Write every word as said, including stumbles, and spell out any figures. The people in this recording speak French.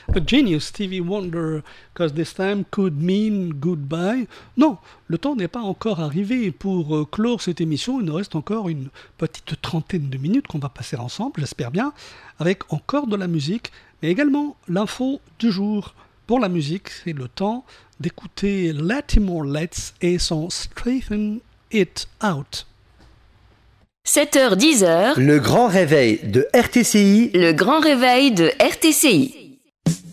a genius Stevie Wonder, because this time could mean goodbye. Non, le temps n'est pas encore arrivé pour euh, clore cette émission. Il nous reste encore une petite trentaine de minutes qu'on va passer ensemble, j'espère bien, avec encore de la musique, mais également l'info du jour. Pour la musique, c'est le temps d'écouter Latimore Letts et son Straighten It Out. sept heures dix. Le grand réveil de R T C I. Le grand réveil de R T C I.